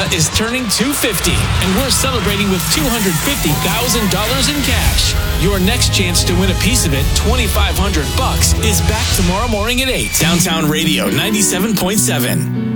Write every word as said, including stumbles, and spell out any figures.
is turning two hundred fifty, and we're celebrating with two hundred fifty thousand dollars in cash. Your next chance to win a piece of it, twenty-five hundred bucks, is back tomorrow morning at eight. Downtown Radio ninety-seven point seven.